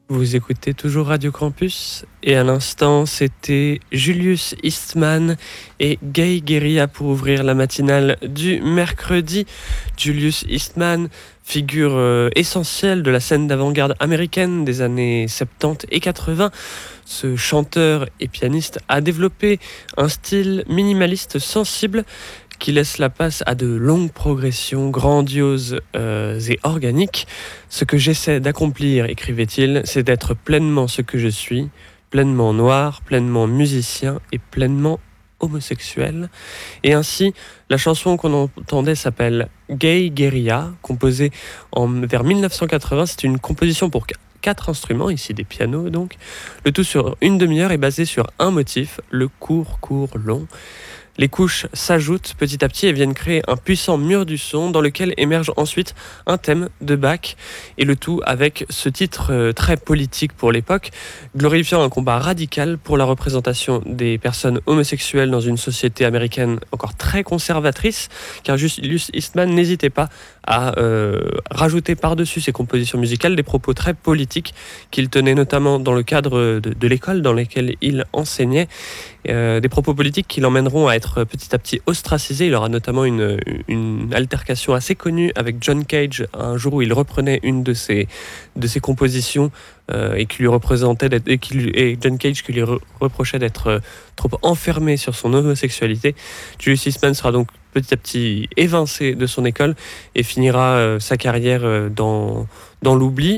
Vous écoutez toujours Radio Campus et à l'instant c'était Julius Eastman et Gay Guerilla pour ouvrir la matinale du mercredi. Julius Eastman, figure essentielle de la scène d'avant-garde américaine des années 70 et 80. Ce chanteur et pianiste a développé un style minimaliste sensible qui laisse la place à de longues progressions grandioses et organiques. Ce que j'essaie d'accomplir, écrivait-il, c'est d'être pleinement ce que je suis, pleinement noir, pleinement musicien et pleinement homosexuel. Et ainsi, la chanson qu'on entendait s'appelle Gay Guerilla, composée vers 1980. C'est une composition pour 4 instruments, ici des pianos donc. Le tout sur une demi-heure est basé sur un motif, le court, long. Les couches s'ajoutent petit à petit et viennent créer un puissant mur du son dans lequel émerge ensuite un thème de Bach, et le tout avec ce titre très politique pour l'époque, glorifiant un combat radical pour la représentation des personnes homosexuelles dans une société américaine encore très conservatrice, car Julius Eastman n'hésitait pas à rajouter par-dessus ses compositions musicales des propos très politiques qu'il tenait notamment dans le cadre de l'école dans laquelle il enseignait, des propos politiques qui l'emmèneront à être petit à petit ostracisé. Il aura notamment une altercation assez connue avec John Cage un jour où il reprenait une de ses compositions et qui lui représentait et John Cage qui lui reprochait d'être trop enfermé sur son homosexualité. Julius Eastman sera donc petit à petit évincé de son école et finira sa carrière dans l'oubli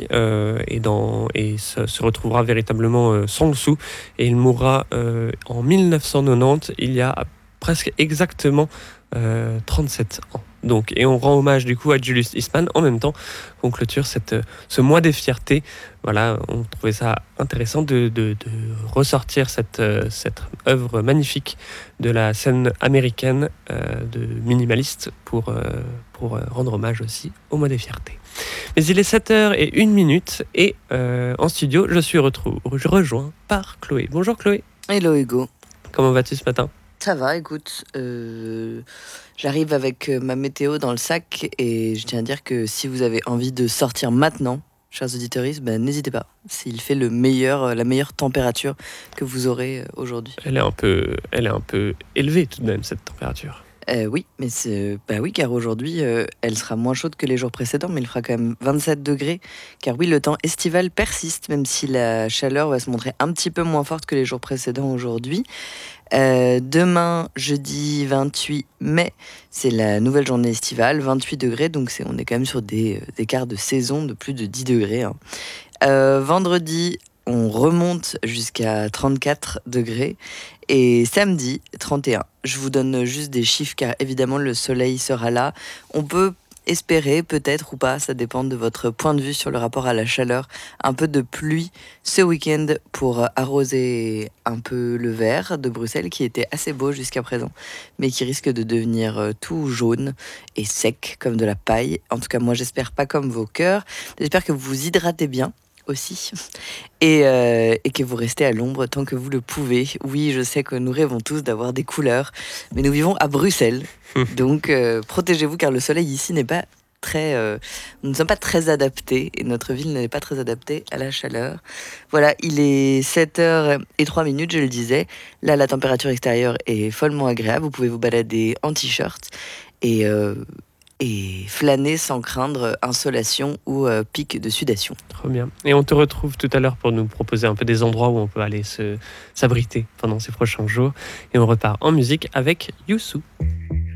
et se retrouvera véritablement sans le sou, et il mourra en 1990, il y a presque exactement 37 ans. Donc, et on rend hommage du coup à Julius Eastman en même temps qu'on clôture ce mois des fiertés. Voilà, on trouvait ça intéressant de ressortir cette œuvre magnifique de la scène américaine de minimaliste pour rendre hommage aussi au mois des fiertés. Mais il est 7h01 et en studio, je suis rejoint par Chloé. Bonjour Chloé. Hello Hugo. Comment vas-tu ce matin ? Ça va, écoute, j'arrive avec ma météo dans le sac et je tiens à dire que si vous avez envie de sortir maintenant, chers auditeurs, n'hésitez pas. S'il fait la meilleure température que vous aurez aujourd'hui. Elle est un peu élevée tout de même, cette température. Oui, mais oui, car aujourd'hui, elle sera moins chaude que les jours précédents, mais il fera quand même 27 degrés. Car oui, le temps estival persiste, même si la chaleur va se montrer un petit peu moins forte que les jours précédents aujourd'hui. Demain, jeudi 28 mai, c'est la nouvelle journée estivale, 28 degrés, donc on est quand même sur des écarts de saison de plus de 10 degrés. Vendredi, on remonte jusqu'à 34 degrés et samedi, 31. Je vous donne juste des chiffres car évidemment le soleil sera là. On peut espérer, peut-être ou pas, ça dépend de votre point de vue sur le rapport à la chaleur, un peu de pluie ce week-end pour arroser un peu le vert de Bruxelles qui était assez beau jusqu'à présent, mais qui risque de devenir tout jaune et sec comme de la paille. En tout cas, moi j'espère pas comme vos cœurs. J'espère que vous vous hydratez bien aussi et que vous restez à l'ombre tant que vous le pouvez. Oui, je sais que nous rêvons tous d'avoir des couleurs, mais nous vivons à Bruxelles, donc protégez-vous car le soleil ici n'est pas nous ne sommes pas très adaptés et notre ville n'est pas très adaptée à la chaleur. Voilà, il est 7h03, je le disais. Là, la température extérieure est follement agréable. Vous pouvez vous balader en t-shirt et flâner sans craindre insolation ou pic de sudation. Trop bien. Et on te retrouve tout à l'heure pour nous proposer un peu des endroits où on peut aller s'abriter pendant ces prochains jours. Et on repart en musique avec Youssou.